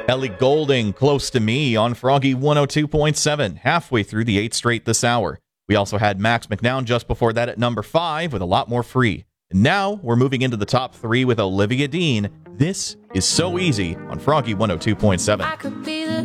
Ellie Goulding, Close to Me on Froggy 102.7, halfway through the 8th straight this hour. We also had Max McNown just before that at number 5 with A Lot More Free. And now we're moving into the top 3 with Olivia Dean. This is So Easy on Froggy 102.7.